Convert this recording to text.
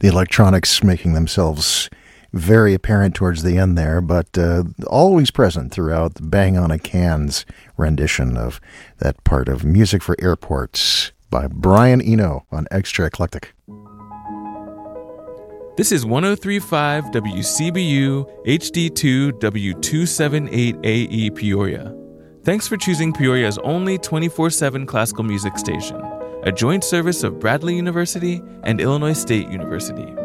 the electronics making themselves very apparent towards the end there, but always present throughout the Bang on a Can's rendition of that part of Music for Airports by Brian Eno on Extra Eclectic. This is 103.5 WCBU HD2 W278AE Peoria. Thanks for choosing Peoria's only 24/7 classical music station, a joint service of Bradley University and Illinois State University.